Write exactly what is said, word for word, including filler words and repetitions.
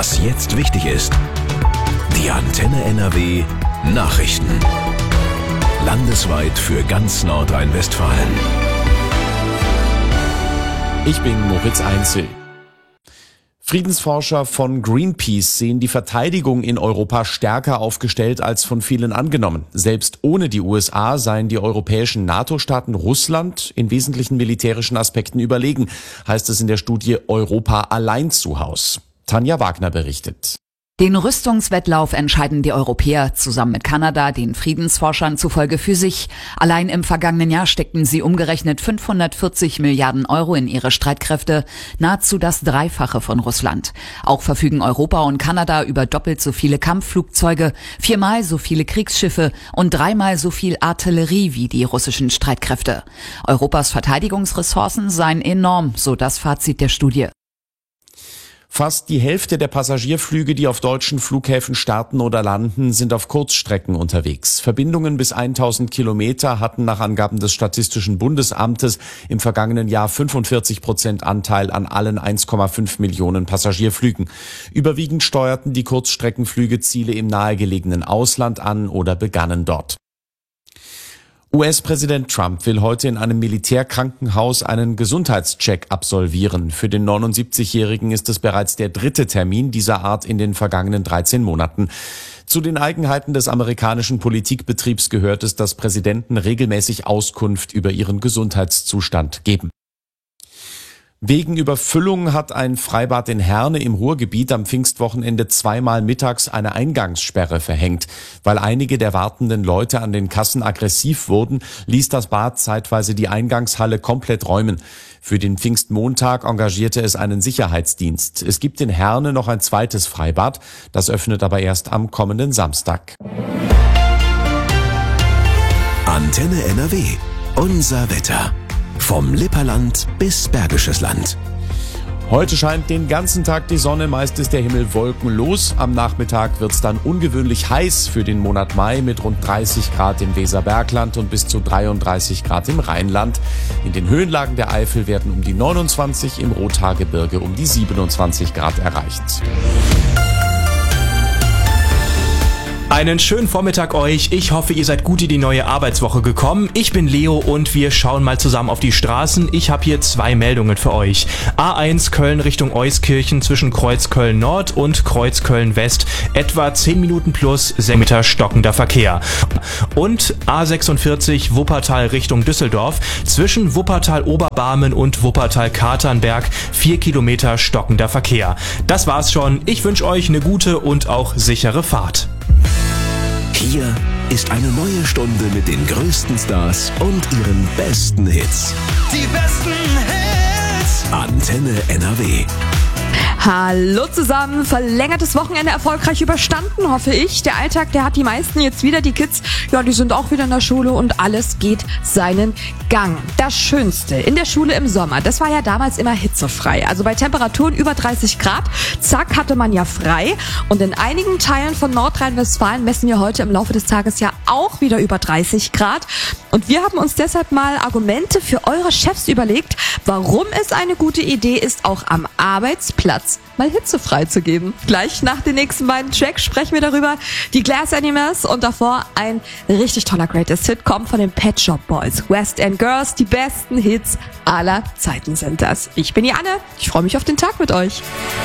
Was jetzt wichtig ist. Die Antenne N R W Nachrichten. Landesweit für ganz Nordrhein-Westfalen. Ich bin Moritz Einzel. Friedensforscher von Greenpeace sehen die Verteidigung in Europa stärker aufgestellt als von vielen angenommen. Selbst ohne die U S A seien die europäischen NATO-Staaten Russland in wesentlichen militärischen Aspekten überlegen, heißt es in der Studie Europa allein zu Haus. Tanja Wagner berichtet. Den Rüstungswettlauf entscheiden die Europäer zusammen mit Kanada, den Friedensforschern zufolge für sich. Allein im vergangenen Jahr steckten sie umgerechnet fünfhundertvierzig Milliarden Euro in ihre Streitkräfte, nahezu das Dreifache von Russland. Auch verfügen Europa und Kanada über doppelt so viele Kampfflugzeuge, viermal so viele Kriegsschiffe und dreimal so viel Artillerie wie die russischen Streitkräfte. Europas Verteidigungsressourcen seien enorm, so das Fazit der Studie. Fast die Hälfte der Passagierflüge, die auf deutschen Flughäfen starten oder landen, sind auf Kurzstrecken unterwegs. Verbindungen bis tausend Kilometer hatten nach Angaben des Statistischen Bundesamtes im vergangenen Jahr fünfundvierzig Prozent Anteil an allen eins Komma fünf Millionen Passagierflügen. Überwiegend steuerten die Kurzstreckenflüge Ziele im nahegelegenen Ausland an oder begannen dort. U S-Präsident Trump will heute in einem Militärkrankenhaus einen Gesundheitscheck absolvieren. Für den neunundsiebzigjährigen ist es bereits der dritte Termin dieser Art in den vergangenen dreizehn Monaten. Zu den Eigenheiten des amerikanischen Politikbetriebs gehört es, dass Präsidenten regelmäßig Auskunft über ihren Gesundheitszustand geben. Wegen Überfüllung hat ein Freibad in Herne im Ruhrgebiet am Pfingstwochenende zweimal mittags eine Eingangssperre verhängt. Weil einige der wartenden Leute an den Kassen aggressiv wurden, ließ das Bad zeitweise die Eingangshalle komplett räumen. Für den Pfingstmontag engagierte es einen Sicherheitsdienst. Es gibt in Herne noch ein zweites Freibad, das öffnet aber erst am kommenden Samstag. Antenne N R W. Unser Wetter. Vom Lipperland bis Bergisches Land. Heute scheint den ganzen Tag die Sonne, meist ist der Himmel wolkenlos. Am Nachmittag wird's dann ungewöhnlich heiß für den Monat Mai mit rund dreißig Grad im Weserbergland und bis zu dreiunddreißig Grad im Rheinland. In den Höhenlagen der Eifel werden um die neunundzwanzig, im Rothaargebirge um die siebenundzwanzig Grad erreicht. Einen schönen Vormittag euch. Ich hoffe, ihr seid gut in die neue Arbeitswoche gekommen. Ich bin Leo und wir schauen mal zusammen auf die Straßen. Ich habe hier zwei Meldungen für euch. A eins Köln Richtung Euskirchen zwischen Kreuzköln Nord und Kreuzköln West. Etwa zehn Minuten plus sechs Meter stockender Verkehr. Und A sechsundvierzig Wuppertal Richtung Düsseldorf zwischen Wuppertal Oberbarmen und Wuppertal Katernberg. vier Kilometer stockender Verkehr. Das war's schon. Ich wünsche euch eine gute und auch sichere Fahrt. Hier ist eine neue Stunde mit den größten Stars und ihren besten Hits. Die besten Hits. Antenne N R W. Hallo zusammen, verlängertes Wochenende erfolgreich überstanden, hoffe ich. Der Alltag, der hat die meisten jetzt wieder, die Kids, ja, die sind auch wieder in der Schule und alles geht seinen Gang. Das Schönste in der Schule im Sommer, das war ja damals immer hitzefrei. Also bei Temperaturen über dreißig Grad, zack, hatte man ja frei. Und in einigen Teilen von Nordrhein-Westfalen messen wir heute im Laufe des Tages ja auch wieder über dreißig Grad. Und wir haben uns deshalb mal Argumente für eure Chefs überlegt, warum es eine gute Idee ist, auch am Arbeitsplatz mal hitzefrei zu geben. Gleich nach den nächsten beiden Tracks sprechen wir darüber. Die Glass Animals und davor ein richtig toller Greatest Hit kommt von den Pet Shop Boys. West End Girls, die besten Hits aller Zeiten sind das. Ich bin die Anne, ich freue mich auf den Tag mit euch.